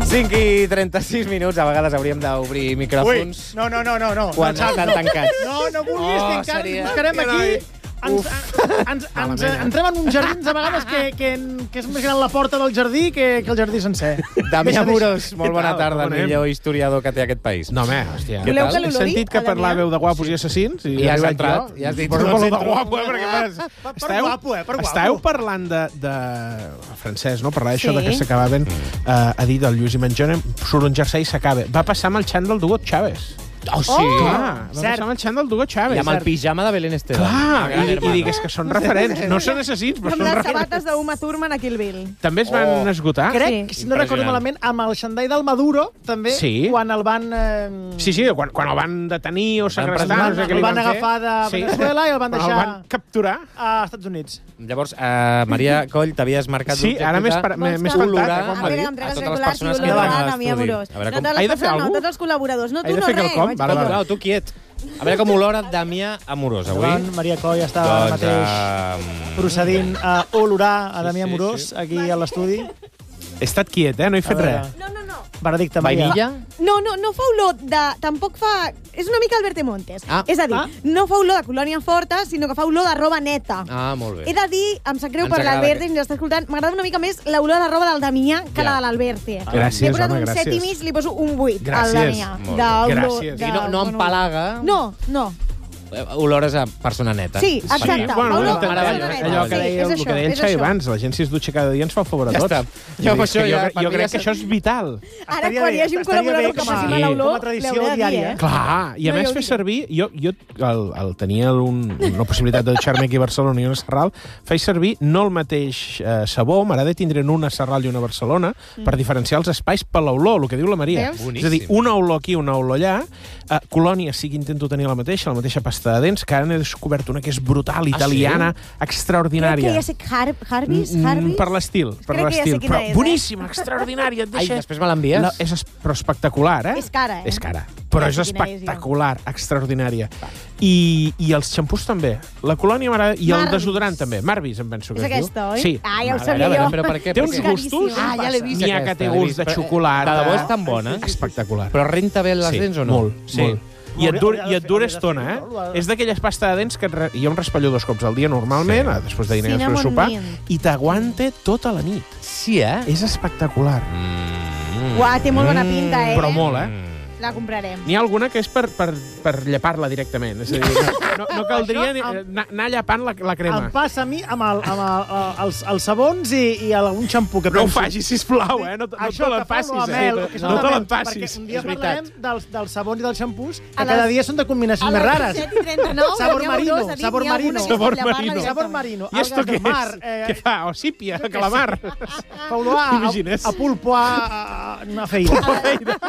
5:36, a vegades hauríem d'obrir micròfons. No. Quan estan tancats. No vulguis, que encara seria... buscarem aquí... Entrem en uns jardins a vegades que és més gran la porta del jardí que el jardí sencer. Damià Amorós, molt bona tarda, el anem? millor historiador que té aquest país. No, home, hòstia. Què tal? He sentit que parlàveu de guapos i assassins. I has entrat, i has dit... Però no de guapo, perquè... Per guapo. Estàveu parlant de francès, no? Parlar d'això de que s'acabaven a dir del Lluís i Manjona, surt un jersei i s'acaba. Va passar amb el xant del Dugot Chávez. Oh, sí? Clar, va passar amb el xant del Dugot Chávez. I amb el pijama de Belén Esteban. Clar, i digues que són referents. No són assassins, però Amb són les referents. sabates d'Uma Thurman a Kill Bill. També es van esgotar? Crec, si no recordo malament, amb el xandall del Maduro, també, quan el van... Sí, quan el van detenir o segrestar. El van agafar de Venezuela i el van deixar... El van capturar. A Estats Units. Llavors, Maria Coll, t'havies marcat Sí, ara m'he espantat. Olorar a totes les persones que estaven a l'estudi. He de fer alguna cosa? Tots els col·laboradors. No, tu He de no fer res. quelcom? Clar, tu quiet. A veure com olora Damià Amorós avui. Maria Coll està ara mateix procedint a olorar a Damià Amorós aquí a l'estudi. He estat quiet, no he fet res. No. Veredicte, Maria. Vainilla? No fa olor de... Tampoc fa... És una mica Alberto Montes. És a dir, no fa olor de colònia forta, sinó que fa olor de roba neta. Ah, molt bé. He de dir, em sap greu Ens per agrada l'Alberte, si ens està escoltant, m'agrada una mica més l'olor de roba del Damià que la de l'Alberte. Gràcies, Li he posat home, un 7 i mig, li poso un 8 al Gràcies. Damià. Gràcies. I no empalaga. No. Olores a persona neta. Sí, exacte. Allò que deia el Xavi abans, la gent si es dutxa cada dia ens fa el favor a tots. Jo crec que això és vital. Ara, quan hi hagi un col·laborador que faci mal olor, com a tradició diària. Clar, i a més fer servir... Jo tenia una possibilitat de deixar-me aquí a Barcelona i una a Sarral, feia servir no el mateix sabó, m'agrada tindre'n una a Sarral i una a Barcelona, per diferenciar els espais per l'olor, el que diu la Maria. És a dir, una olor aquí, una olor allà. Colònia sí que intento tenir la mateixa pasta de dents, que ara n'he descobert una que és brutal, italiana, extraordinària. Crec que ja sé Harvis? Per l'estil, però boníssima, extraordinària. Ai, després me l'envies? Però espectacular, És cara, És cara, però és espectacular, extraordinària. I els xampús també. La colònia m'agrada, i el desodorant també. Marvis, em penso que es diu. És aquesta, oi? Sí. Ah, ja ho sabia jo. Però per què? Té uns gustos. Ja l'he vist. N'hi ha que té gust de xocolata. De debò és tan bona. Espectacular. Però renta bé les dents o no? Molt. I et dura estona, És d'aquelles pasta de dents que hi ha un raspalló 2 cops al dia normalment, després de dinar i després de sopar, i t'aguanta tota la nit. Sí, És espectacular. Uah, té molt bona pinta, Però molt, La comprarem. N'hi ha alguna que és per llepar-la directament. És a dir, no caldria anar llepant la crema. Em passa a mi amb els sabons i algun xampú que No ho penso. facis, sisplau, no te l'empassis. No te l'empassis. Perquè un dia parlarem dels sabons i dels xampús, que cada dia són de combinacions més rares. A les 7:39, Sabor Damià marino, Amorós ha dit, sabor n'hi ha alguna marino. que és Sabor per llepar-la marino. Sabor directament. marino. I esto què és? Què fa? O sípia, calamar. Fa olor a pulpo, a feina.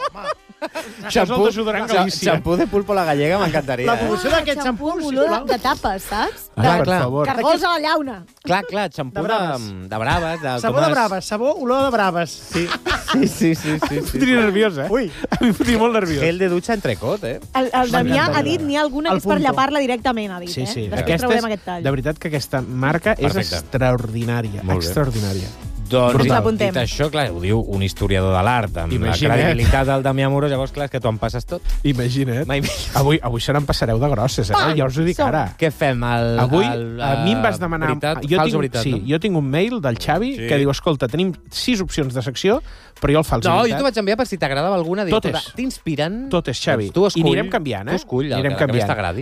Xampú desodorant Galícia. Xampú de pulpo a la gallega m'encantaria. La promoció d'aquest xampú, olor de tapes, saps? Per favor. Cargols a la llauna. Clar, xampú de braves. Sabó de braves, sabó, olor de braves. Sí. Em fotria nerviós, Ui. A mi em fotria molt nerviós. Gel de dutxa entrecot, El Damià ha dit n'hi ha alguna que és per llepar-la directament, ha dit. Sí. Després traurem aquest tall. De veritat que aquesta marca és Perfecte. extraordinària. Molt bé. Extraordinària. Doncs, L'apuntem. dit això, clar, ho diu un historiador de l'art, amb Imagina't. la credibilitat del Damià Amorós, llavors, clar, és que tu em passes tot. Imagina't. Avui se n'en passareu de grosses, Ja us ho dic ara. Què fem? Avui, a mi em vas demanar... Fals o veritat, no? Jo tinc un mail del Xavi que diu, escolta, tenim 6 opcions de secció, però jo el fals o No, veritat. jo t'ho vaig enviar per si t'agradava alguna. Totes. T'inspiren. Totes, Xavi. Doncs tu escull. I anirem canviant, Tu escull el que més t'agradi.